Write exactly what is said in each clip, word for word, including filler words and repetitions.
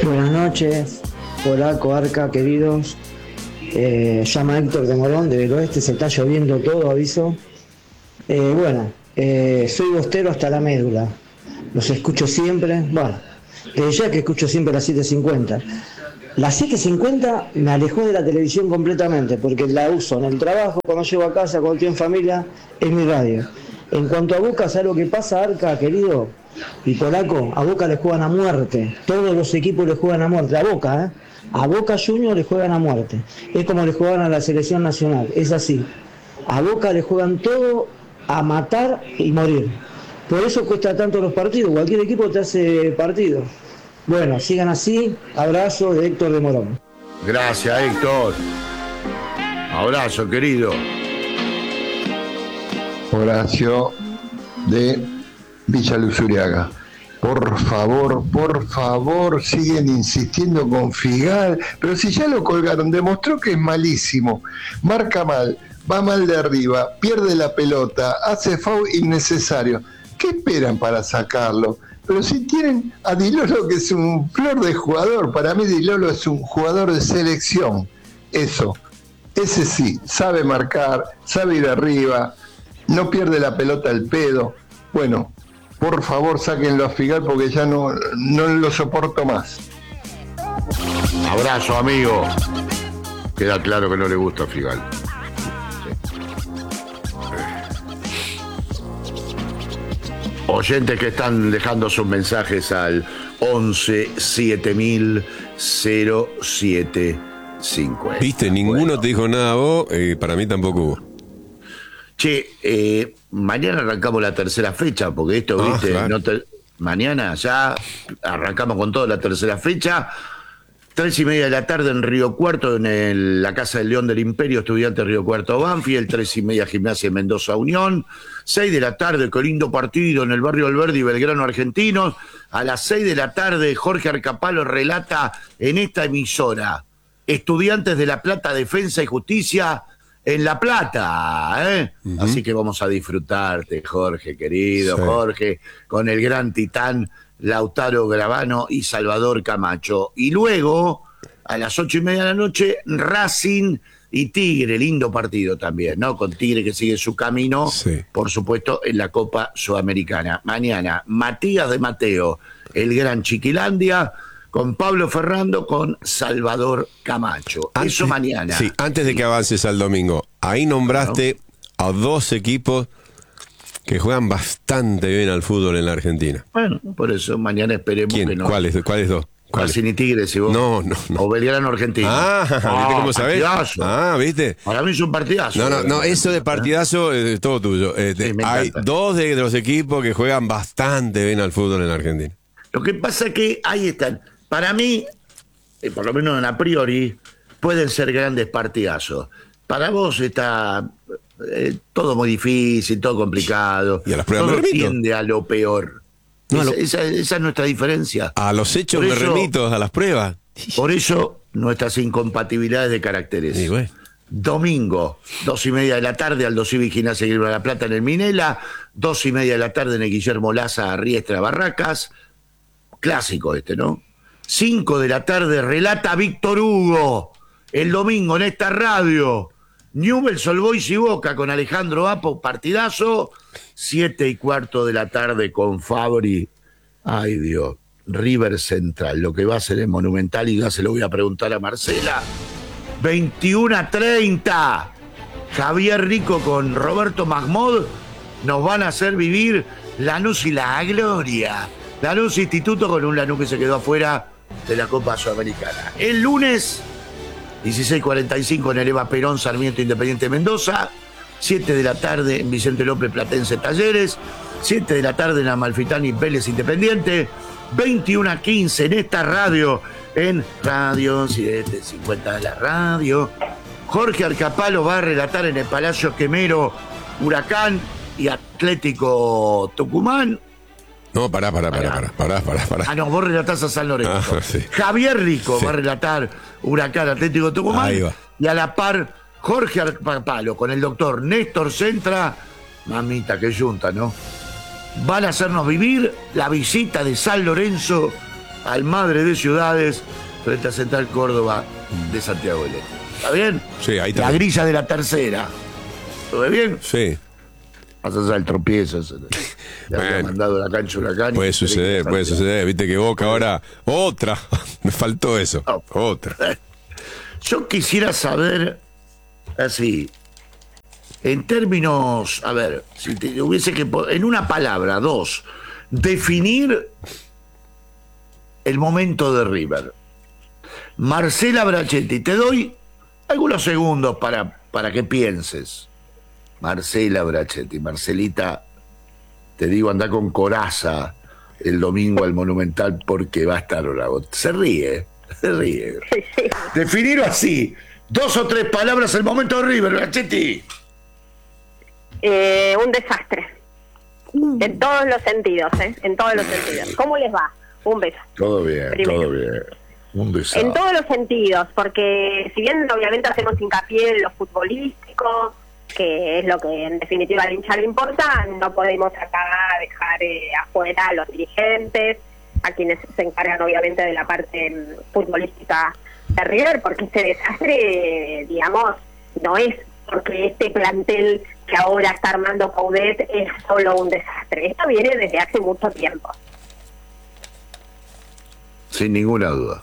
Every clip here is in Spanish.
Buenas noches, Polaco, Arca, queridos. Eh, llama Héctor de Morón, del oeste, se está lloviendo todo, aviso. Eh, bueno, eh, soy bostero hasta la médula. Los escucho siempre, bueno, desde ya que escucho siempre las siete cincuenta. Las siete cincuenta me alejó de la televisión completamente, porque la uso en el trabajo, cuando llego a casa, cuando estoy en familia, es mi radio. En cuanto a Boca, ¿sabes lo que pasa, Arca, querido? Y Polaco, a Boca le juegan a muerte. Todos los equipos le juegan a muerte. A Boca, ¿eh? A Boca Juniors le juegan a muerte. Es como le juegan a la selección nacional. Es así. A Boca le juegan todo a matar y morir. Por eso cuesta tanto los partidos. Cualquier equipo te hace partido. Bueno, sigan así. Abrazo de Héctor de Morón. Gracias, Héctor. Abrazo, querido. Horacio de Villa Luzuriaga. Por favor, por favor, siguen insistiendo con Figal, pero si ya lo colgaron, demostró que es malísimo, marca mal, va mal de arriba, pierde la pelota, hace foul innecesario. ¿Qué esperan para sacarlo? Pero si tienen a Di Lolo, que es un flor de jugador, para mí Di Lolo es un jugador de selección, eso, ese sí, sabe marcar, sabe ir arriba, no pierde la pelota al pedo. Bueno, por favor, sáquenlo a Figal porque ya no, no lo soporto más. Abrazo, amigo. Queda claro que no le gusta a Figal. Sí. Oyentes que están dejando sus mensajes al once siete mil cero siete cincuenta. Viste, ninguno bueno. Te dijo nada a vos, eh, para mí tampoco hubo. Che, eh, mañana arrancamos la tercera fecha, porque esto, ah, viste, claro. no te, mañana ya arrancamos con toda la tercera fecha. Tres y media de la tarde en Río Cuarto, en el, la Casa del León del Imperio, Estudiante Río Cuarto Banfield. Tres y media Gimnasia Mendoza Unión. Seis de la tarde, qué lindo partido en el barrio Alberdi, Belgrano Argentinos. A las seis de la tarde, Jorge Arcapalo relata en esta emisora: Estudiantes de La Plata, Defensa y Justicia en La Plata, ¿eh? Uh-huh. Así que vamos a disfrutarte, Jorge, querido, sí. Jorge, con el gran titán Lautaro Gravano y Salvador Camacho. Y luego, a las ocho y media de la noche, Racing y Tigre, lindo partido también, ¿no? Con Tigre que sigue su camino, sí. por supuesto, en la Copa Sudamericana. Mañana, Matías de Mateo, el gran Chiquilandia, con Pablo Ferrando, con Salvador Camacho. Antes, Eso mañana. Sí, antes de que avances al domingo, ahí nombraste ¿no? a dos equipos que juegan bastante bien al fútbol en la Argentina. Bueno, por eso mañana esperemos ¿Quién? que no. ¿Cuáles? ¿Cuáles dos? Racing y Tigre, si vos. No, no, no. O Belgrano Argentino. Ah, ¿viste ah, cómo sabés? Partidazo. Ah, ¿viste? Para mí es un partidazo. No, no, no, eso de partidazo es todo tuyo. Este, sí, hay dos de los equipos que juegan bastante bien al fútbol en la Argentina. Lo que pasa es que ahí están. Para mí, eh, por lo menos en a priori, pueden ser grandes partidazos. Para vos está eh, todo muy difícil, todo complicado. Y a las pruebas todo me remito. Tiende a lo peor. No, esa, lo... esa, esa es nuestra diferencia. A los hechos por me eso, remito, a las pruebas. Por eso nuestras incompatibilidades de caracteres. Sí, bueno. Domingo, dos y media de la tarde, Aldo Civi Gimnasia de La Plata en el Minela. Dos y media de la tarde en el Guillermo Laza, Riestra, Barracas. Clásico este, ¿no? Cinco de la tarde, relata Víctor Hugo. El domingo en esta radio. Newell's Old Boys y Boca con Alejandro Apo, partidazo. Siete y cuarto de la tarde con Fabri. Ay, Dios. River Central, lo que va a ser el Monumental, y ya se lo voy a preguntar a Marcela. veintiuno a treinta. Javier Rico con Roberto Mahmoud nos van a hacer vivir Lanús y la gloria. Lanús Instituto con un Lanús que se quedó afuera de la Copa Sudamericana. El lunes, dieciséis cuarenta y cinco en el Eva Perón, Sarmiento Independiente Mendoza. siete de la tarde en Vicente López Platense Talleres. siete de la tarde en Amalfitani Vélez Independiente. veintiuno a quince en esta radio, en Radio siete cincuenta de la radio. Jorge Arcapalo va a relatar en el Palacio Quemero Huracán y Atlético Tucumán. No, pará, pará, pará, pará, pará, pará, pará. Ah, no, vos relatás a San Lorenzo. Ah, sí. Javier Rico sí. va a relatar Huracán, Atlético Tucumán. Ahí va. Y a la par, Jorge Arcapalo con el doctor Néstor Centra. Mamita, qué yunta, ¿no? Van a hacernos vivir la visita de San Lorenzo al Madre de Ciudades frente a Central Córdoba de Santiago del Este. ¿Está bien? Sí, ahí está. La grilla de la tercera. ¿Lo ves bien? Sí. Más allá del tropiezo. Se le Bueno, había mandado la cancha Huracán. Puede suceder, puede suceder. Viste que Boca ahora... Otra. Me faltó eso. Oh. Otra. Yo quisiera saber, así, en términos, a ver, si te hubiese que, po- en una palabra, dos, definir el momento de River. Marcela Brachetti, te doy algunos segundos para, para que pienses. Marcela Brachetti, Marcelita, te digo, anda con coraza el domingo al Monumental porque va a estar bravo. Se ríe, se ríe. Definirlo así, dos o tres palabras el momento de River, Brachetti. Eh, un desastre. En todos los sentidos, ¿eh? En todos los sentidos. ¿Cómo les va? Un beso. Todo bien, Primero. todo bien. Un desastre. En todos los sentidos, porque si bien obviamente hacemos hincapié en lo futbolístico, que es lo que en definitiva al hincha le importa, no podemos acá dejar eh, afuera a los dirigentes, a quienes se encargan obviamente de la parte mm, futbolística de River, porque este desastre, eh, digamos, no es porque este plantel que ahora está armando Coudet es solo un desastre. Esto viene desde hace mucho tiempo. Sin ninguna duda.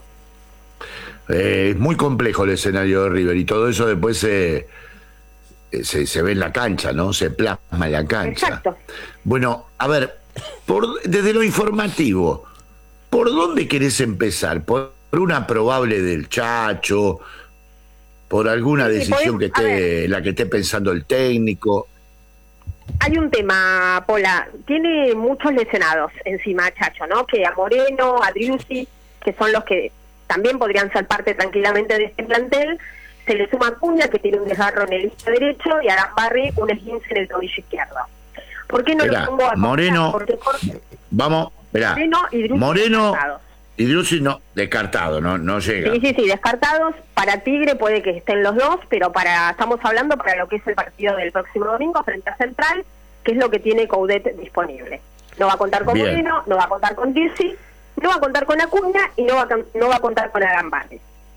Eh, es muy complejo el escenario de River y todo eso después se, se, se ve en la cancha, ¿no? Se plasma en la cancha. Exacto. Bueno, a ver, por, desde lo informativo, ¿por dónde querés empezar? ¿Por una probable del Chacho? ¿Por alguna Sí, decisión podemos- que a esté, ver. la que esté pensando el técnico? Hay un tema, Pola, tiene muchos lesionados encima Chacho, ¿no? Que a Moreno, a Driussi, que son los que también podrían ser parte tranquilamente de este plantel, se le suma Acuña, que tiene un desgarro en el isquio derecho, y a Arambarri un esguince en el tobillo izquierdo. ¿Por qué no Esperá, lo pongo a Moreno, Porque Jorge- Vamos, mirá, Moreno y Driussi Moreno descartados. y Driussi no, descartado, no, no llega. Sí, sí, sí, descartados. Para Tigre puede que estén los dos, pero para estamos hablando para lo que es el partido del próximo domingo frente a Central, que es lo que tiene Coudet disponible. No va a contar con Bien. Moreno, no va a contar con Dirci, no va a contar con Acuña y no va a, con- no va a contar con Arambarri.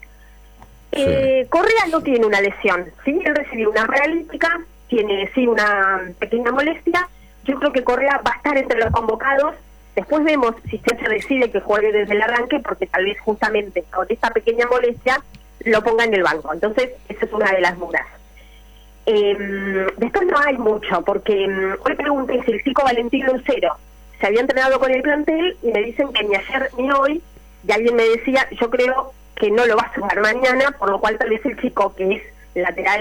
Eh, Correa no tiene una lesión, sí, él recibió una paralítica, tiene sí una pequeña molestia. Yo creo que Correa va a estar entre los convocados. Después vemos si se decide que juegue desde el arranque, porque tal vez justamente con esta pequeña molestia lo ponga en el banco. Entonces, esa es una de las dudas. Eh, después no hay mucho, porque mm, hoy pregunté si el chico Valentín Lucero se había entrenado con el plantel y me dicen que ni ayer ni hoy, y alguien me decía, yo creo que no lo va a sumar mañana, por lo cual tal vez el chico que es lateral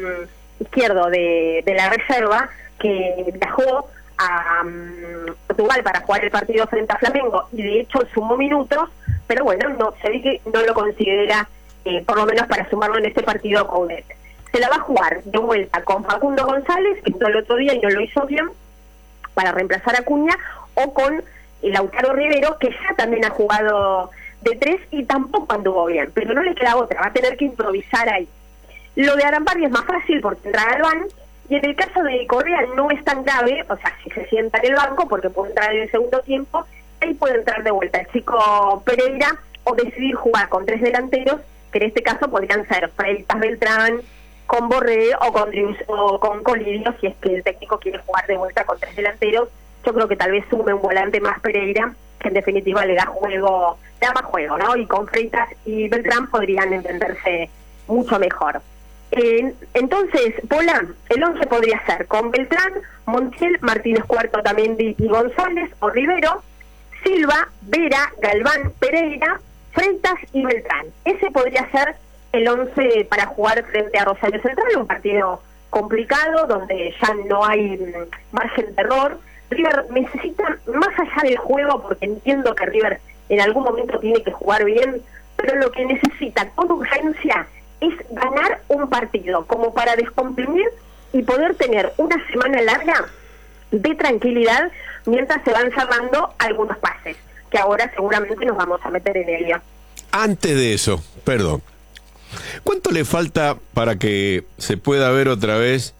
mm, izquierdo de, de la reserva, que viajó a um, Portugal para jugar el partido frente a Flamengo y de hecho sumó minutos, pero bueno, no se ve que no lo considera eh, por lo menos para sumarlo en este partido Coudet. Se la va a jugar de vuelta con Facundo González, que entró el otro día y no lo hizo bien, para reemplazar a Acuña, o con Lautaro Rivero, que ya también ha jugado de tres y tampoco anduvo bien, pero no le queda otra, va a tener que improvisar ahí. Lo de Arambarri es más fácil porque entra Galván, y en el caso de Correa no es tan grave, o sea, si se sienta en el banco, porque puede entrar en el segundo tiempo, ahí puede entrar de vuelta el chico Pereira, o decidir jugar con tres delanteros, que en este caso podrían ser Freitas Beltrán, con Borré o con Drius, o con Colidio, si es que el técnico quiere jugar de vuelta con tres delanteros. Yo creo que tal vez sume un volante más Pereira, que en definitiva le da juego, le da más juego, ¿no? Y con Freitas y Beltrán podrían entenderse mucho mejor. Eh, entonces, Pola, el once podría ser con Beltrán, Montiel, Martínez Cuarto también y González o Rivero, Silva, Vera, Galván, Pereira, Freitas y Beltrán. Ese podría ser el once para jugar frente a Rosario Central, un partido complicado donde ya no hay mm, margen de error. River necesita, más allá del juego, porque entiendo que River en algún momento tiene que jugar bien, pero lo que necesita con urgencia es ganar un partido, como para descomprimir y poder tener una semana larga de tranquilidad mientras se van cerrando algunos pases, que ahora seguramente nos vamos a meter en ello. Antes de eso, perdón, ¿cuánto le falta para que se pueda ver otra vez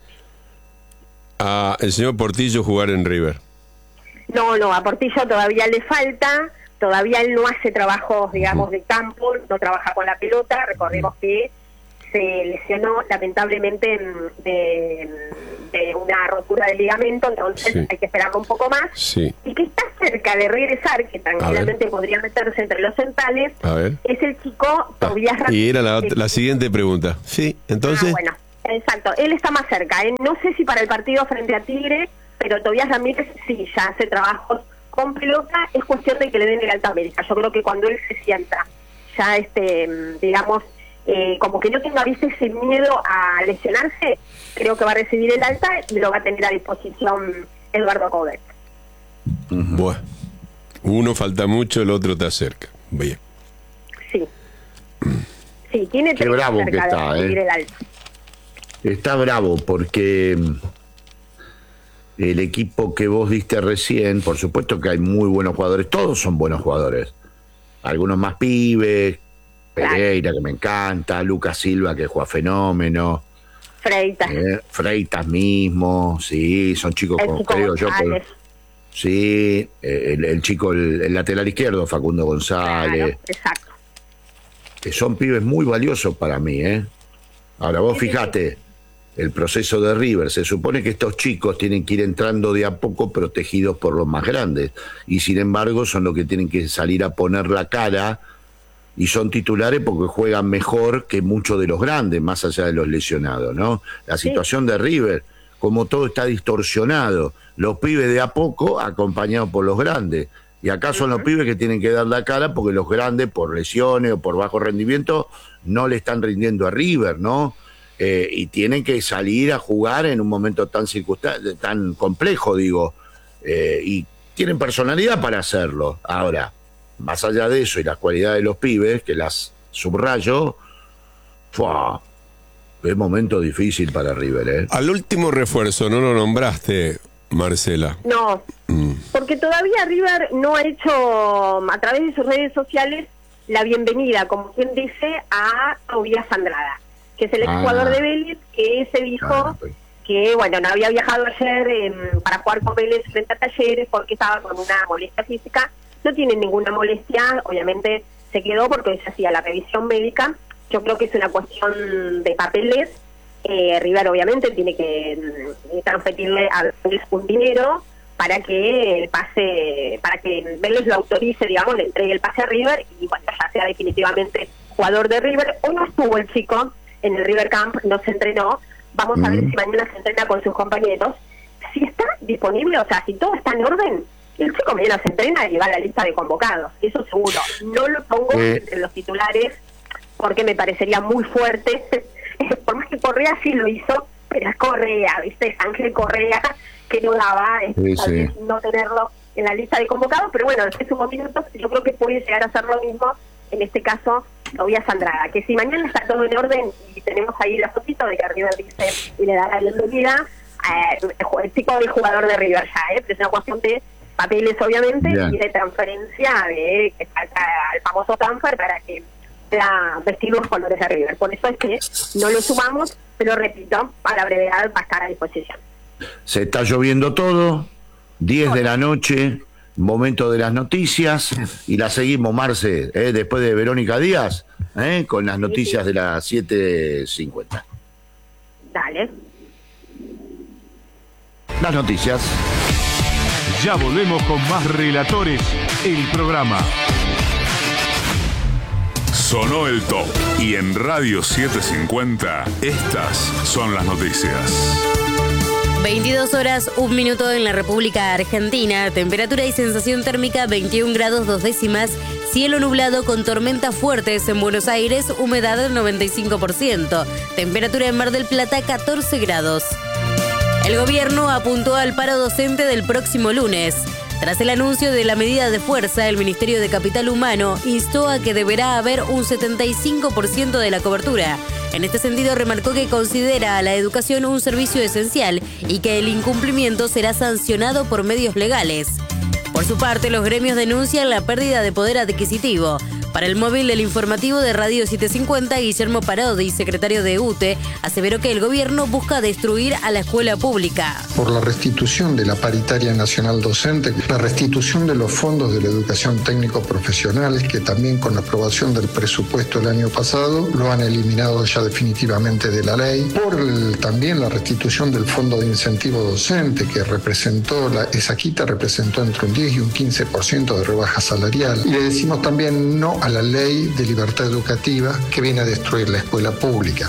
a el señor Portillo jugar en River? No, no, a Portillo todavía le falta, todavía él no hace trabajos, digamos, de campo, no trabaja con la pelota. Recordemos que se lesionó lamentablemente de, de una rotura del ligamento, entonces sí. hay que esperarlo un poco más. Sí. Y que está cerca de regresar, que tranquilamente podría meterse entre los centrales, es el chico Tobías Ramírez. Y era la, la siguiente pregunta. Sí, entonces... Ah, bueno, exacto, él está más cerca. ¿eh? No sé si para el partido frente a Tigre, pero Tobías Ramírez sí, ya hace trabajos con pelota. Es cuestión de que le den el alta médica. Yo creo que cuando él se sienta ya, este digamos... Eh, como que no tenga, viste, ese miedo a lesionarse, creo que va a recibir el alta y lo va a tener a disposición Eduardo Coudet. Uh-huh. Bueno, uno falta mucho, el otro está cerca. Bien. Sí. Sí, tiene Qué bravo que está, eh. el alta. Está bravo porque el equipo que vos diste recién, por supuesto que hay muy buenos jugadores, todos son buenos jugadores. Algunos más pibes, Pereira, que me encanta, Lucas Silva, que juega fenómeno, Freitas eh, Freitas mismo, sí, son chicos el con, chico creo yo, González. Por, sí, el, el chico, el, el lateral izquierdo, Facundo González, claro, exacto, que son pibes muy valiosos para mí, ¿eh? Ahora vos sí, fijate, sí, sí. el proceso de River, se supone que estos chicos tienen que ir entrando de a poco protegidos por los más grandes, y sin embargo son los que tienen que salir a poner la cara. Y son titulares porque juegan mejor que muchos de los grandes, más allá de los lesionados, ¿no? La situación sí. de River, como todo está distorsionado, los pibes de a poco acompañados por los grandes. Y acá son uh-huh. los pibes que tienen que dar la cara porque los grandes, por lesiones o por bajo rendimiento, no le están rindiendo a River, ¿no? Eh, y tienen que salir a jugar en un momento tan circunstancial, tan complejo, digo. Eh, y tienen personalidad para hacerlo. Ahora, más allá de eso y las cualidades de los pibes, que las subrayo, ¡fua! Es momento difícil para River, ¿eh? Al último refuerzo no lo nombraste, Marcela. No, mm. porque todavía River no ha hecho, a través de sus redes sociales, la bienvenida, como quien dice, a Tobías Andrada, que es el exjugador ah. de Vélez, que se dijo ah, pues. que, bueno, no había viajado ayer eh, para jugar con Vélez frente a Talleres porque estaba con una molestia física. No tiene ninguna molestia, obviamente se quedó porque se hacía la revisión médica. Yo creo que es una cuestión de papeles. Eh, River obviamente tiene que eh, transferirle a Vélez un dinero para que el pase, para que Vélez lo autorice, digamos, le entregue el pase a River y bueno, ya sea definitivamente jugador de River. Hoy no estuvo el chico en el River Camp, no se entrenó. Vamos mm. a ver si mañana se entrena con sus compañeros. Si está disponible, o sea, si todo está en orden, el chico mañana se entrena y va a la lista de convocados, eso seguro. No lo pongo eh. entre los titulares porque me parecería muy fuerte. Por más que Correa sí lo hizo, pero es Correa, ¿viste? Es Ángel Correa, que no daba sí, tal vez sí. no tenerlo en la lista de convocados, pero bueno, después de unos minutos yo creo que puede llegar a hacer lo mismo, en este caso, Tobías Andrada, que si mañana está todo en orden y tenemos ahí la fotito de que River dice y le da la bienvenida, eh, el chico del jugador de River ya, ¿eh? Pero es una cuestión de papeles obviamente Bien. y de transferencia de que salga al famoso transfer para que pueda vestir los colores de River. Por eso es que no lo sumamos, pero repito, a la brevedad va a estar a disposición. Se está lloviendo todo, diez de la noche, momento de las noticias, y la seguimos, Marce, ¿eh? después de Verónica Díaz, ¿eh? con las noticias de las siete cincuenta. Dale. Las noticias. Ya volvemos con más Relatores, el programa. Sonó el top y en Radio setecientos cincuenta estas son las noticias. veintidós horas, un minuto en la República Argentina. Temperatura y sensación térmica veintiún grados dos décimas. Cielo nublado con tormentas fuertes en Buenos Aires, humedad del noventa y cinco por ciento. Temperatura en Mar del Plata catorce grados. El gobierno apuntó al paro docente del próximo lunes. Tras el anuncio de la medida de fuerza, el Ministerio de Capital Humano instó a que deberá haber un setenta y cinco por ciento de la cobertura. En este sentido, remarcó que considera a la educación un servicio esencial y que el incumplimiento será sancionado por medios legales. Por su parte, los gremios denuncian la pérdida de poder adquisitivo. Para el móvil del informativo de Radio setecientos cincuenta, Guillermo Parodi, secretario de U T E, aseveró que el gobierno busca destruir a la escuela pública. Por la restitución de la paritaria nacional docente, la restitución de los fondos de la educación técnico-profesional, que también con la aprobación del presupuesto el año pasado lo han eliminado ya definitivamente de la ley. Por el, también la restitución del fondo de incentivo docente, que representó, la, esa quita representó entre un diez y un quince por ciento de rebaja salarial. Y le decimos también no a la ley de libertad educativa que viene a destruir la escuela pública.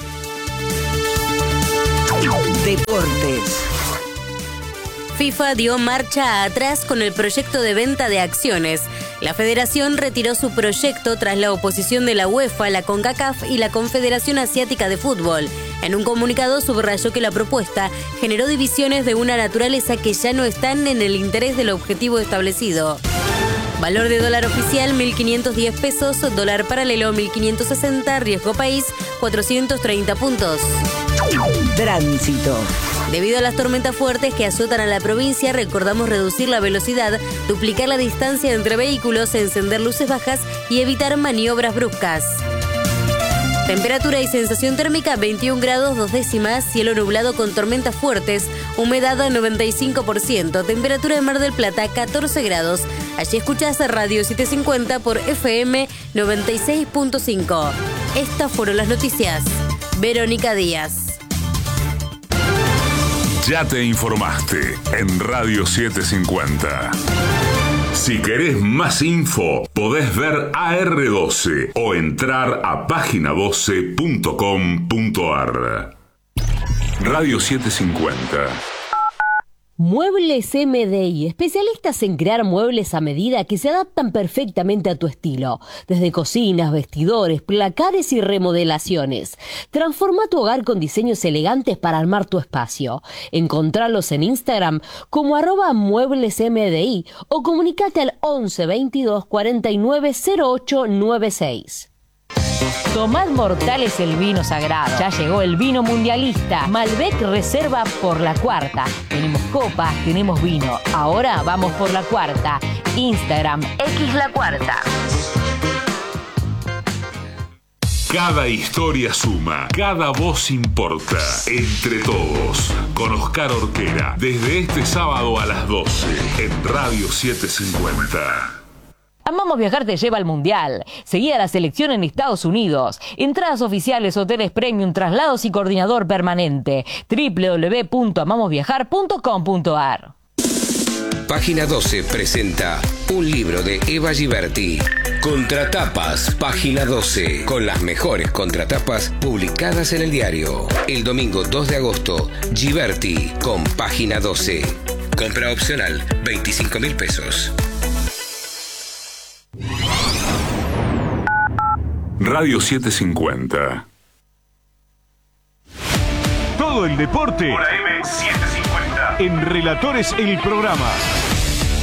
Deportes. FIFA dio marcha atrás con el proyecto de venta de acciones. La federación retiró su proyecto tras la oposición de la UEFA, la CONCACAF y la Confederación Asiática de Fútbol. En un comunicado subrayó que la propuesta generó divisiones de una naturaleza que ya no están en el interés del objetivo establecido. Valor de dólar oficial mil quinientos diez pesos, dólar paralelo mil quinientos sesenta, riesgo país cuatrocientos treinta puntos. Tránsito. Debido a las tormentas fuertes que azotan a la provincia, recordamos reducir la velocidad, duplicar la distancia entre vehículos, encender luces bajas y evitar maniobras bruscas. Temperatura y sensación térmica veintiún grados dos décimas, cielo nublado con tormentas fuertes, humedad noventa y cinco por ciento, temperatura en Mar del Plata catorce grados. Allí escuchás Radio setecientos cincuenta por F M noventa y seis punto cinco. Estas fueron las noticias. Verónica Díaz. Ya te informaste en Radio setecientos cincuenta. Si querés más info, podés ver A R doce o entrar a página doce punto com punto a r. Radio setecientos cincuenta. Muebles M D I, especialistas en crear muebles a medida que se adaptan perfectamente a tu estilo. Desde cocinas, vestidores, placares y remodelaciones. Transforma tu hogar con diseños elegantes para armar tu espacio. Encontralos en Instagram como arroba muebles M D I o comunicate al once veintidós cuarenta y nueve cero ocho noventa y seis. Tomad Mortales el vino sagrado. Ya llegó el vino mundialista. Malbec Reserva por la cuarta. Tenemos copas, tenemos vino. Ahora vamos por la cuarta. Instagram X la cuarta. Cada historia suma, cada voz importa. Entre todos, con Oscar Ortega. Desde este sábado a las doce en Radio setecientos cincuenta. Amamos Viajar te lleva al Mundial. Seguí a la selección en Estados Unidos. Entradas oficiales, hoteles premium, traslados y coordinador permanente. doble u doble u doble u punto amamos viajar punto com punto a r. Página doce presenta un libro de Eva Giberti. Contratapas, Página doce, con las mejores contratapas publicadas en el diario. El domingo dos de agosto, Giberti con Página doce. Compra opcional, veinticinco mil pesos. Radio setecientos cincuenta. Todo el deporte por A M setecientos cincuenta. En Relatores el programa.